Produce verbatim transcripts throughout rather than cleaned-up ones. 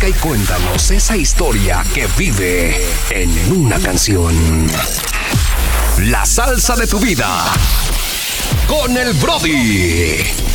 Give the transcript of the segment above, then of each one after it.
Busca y cuéntanos esa historia que vive en una canción. La salsa de tu vida con el Brody.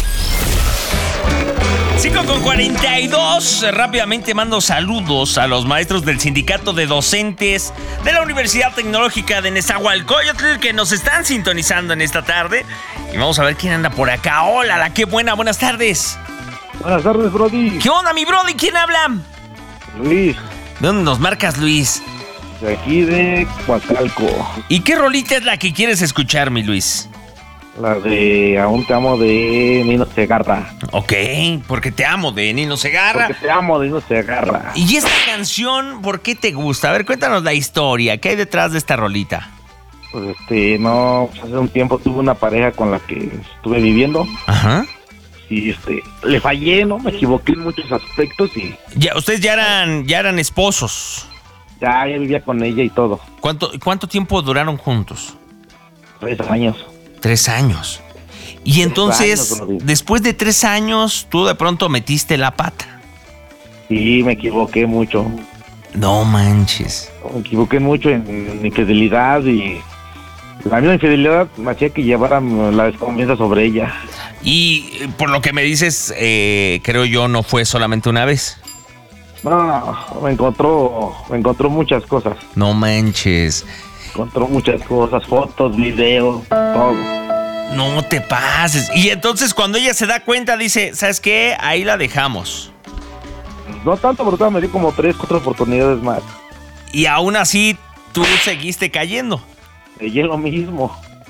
cinco con cuarenta y dos. Rápidamente mando saludos a los maestros del Sindicato de Docentes de la Universidad Tecnológica de Nezahualcóyotl que nos están sintonizando en esta tarde. Y vamos a ver quién anda por acá. Hola, la qué buena, buenas tardes. Buenas tardes, Brody. ¿Qué onda, mi Brody? ¿Quién habla? Luis. ¿De dónde nos marcas, Luis? De aquí de Coacalco. ¿Y qué rolita es la que quieres escuchar, mi Luis? La de Aún te amo de Nino Segarra. Ok, porque te amo de Nino Segarra. Porque te amo de Nino Segarra. ¿Y esta canción por qué te gusta? A ver, cuéntanos la historia. ¿Qué hay detrás de esta rolita? Pues este, no, hace un tiempo tuve una pareja con la que estuve viviendo. Ajá. Y este, le fallé, ¿no? Me equivoqué en muchos aspectos y... Ya, ustedes ya eran, ya eran esposos. Ya, ya vivía con ella y todo. ¿Cuánto, cuánto tiempo duraron juntos? Tres años. Tres años. Y entonces, años, Brody. después de tres años, tú de pronto metiste la pata. Sí, me equivoqué mucho. No manches. Me equivoqué mucho en, en infidelidad y... La misma infidelidad me hacía que llevara la desconfianza sobre ella. Y eh, por lo que me dices, eh, creo yo, no fue solamente una vez. No, me encontró, me encontró muchas cosas. No manches. Encontró muchas cosas, fotos, videos, todo. No te pases. Y entonces cuando ella se da cuenta, dice, ¿sabes qué? Ahí la dejamos. No tanto, pero todavía me di como tres, cuatro oportunidades más. Y aún así, tú seguiste cayendo. Ella es lo mismo.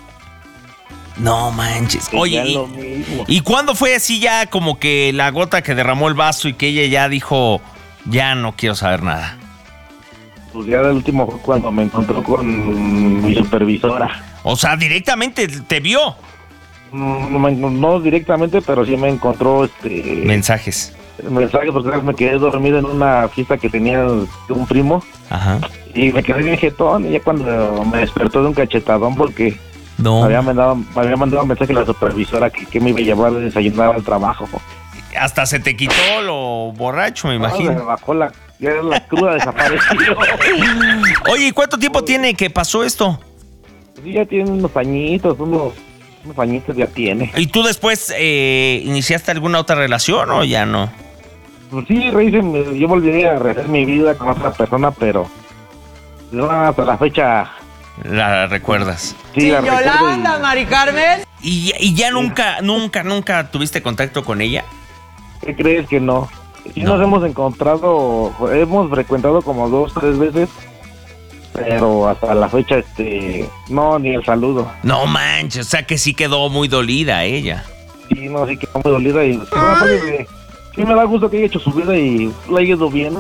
No manches. Ella Oye, es ¿y, lo mismo. ¿y cuándo fue así ya como que la gota que derramó el vaso y que ella ya dijo, ya no quiero saber nada? Pues ya el último fue cuando me encontró con mi supervisora. O sea, directamente te vio. No, no, me- no directamente, pero sí me encontró este Mensajes. mensajes porque me quedé dormido en una fiesta que tenía un primo. Ajá. Y me quedé bien jetón y ya cuando me despertó de un cachetadón porque No. me había mandado, me había mandado un mensaje a la supervisora que, que me iba a llevar a desayunar al trabajo. Hasta se te quitó lo borracho, me No, se me imagino. bajó la, ya la cruda desapareció. Oye, ¿y cuánto tiempo tiene que pasó esto? Sí, ya tiene unos añitos, unos, unos añitos ya tiene. ¿Y tú después eh, iniciaste alguna otra relación o ya no? Pues sí, rehice, me- yo volví a rehacer mi vida con otra persona, pero no, hasta la fecha La recuerdas. sí la recuerdo Yolanda, y- Mari Carmen. ¿Y, y ya nunca, nunca, nunca tuviste contacto con ella? ¿Qué crees que no? Sí No. nos hemos encontrado, hemos frecuentado como dos, tres veces, pero hasta la fecha, este, no, ni el saludo. No manches, o sea que sí quedó muy dolida ella. Sí, no, sí que muy dolida y sí, no, pues, me- sí me da gusto que haya hecho su vida y la haya ido bien, ¿no?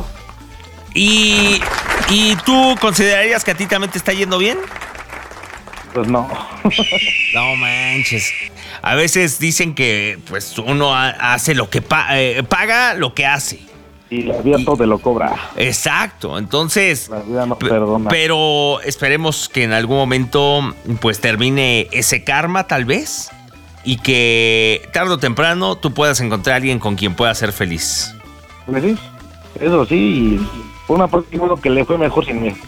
¿Y, ¿Y tú considerarías que a ti también te está yendo bien? Pues no. No manches. A veces dicen que pues uno ha- hace lo que pa- eh, paga lo que hace. Y la vida Y- todo te lo cobra. Exacto. Entonces, La vida no pe- perdona. pero esperemos que en algún momento pues termine ese karma tal vez y que tarde o temprano tú puedas encontrar a alguien con quien puedas ser feliz. Pues sí, eso sí, y por una parte creo que le fue mejor sin mí.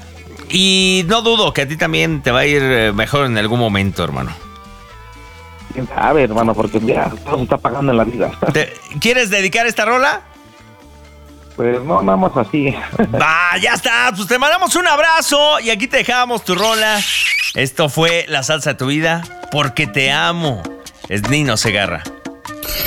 Y no dudo que a ti también te va a ir eh, mejor en algún momento, hermano. Quién sabe, hermano, porque ya todo se está pagando en la vida. ¿Te- ¿Quieres dedicar esta rola? Pues no, nada más así. Va, ya está. Pues te mandamos un abrazo y aquí te dejamos tu rola. Esto fue La Salsa de tu Vida, porque te amo. Es Nino Segarra.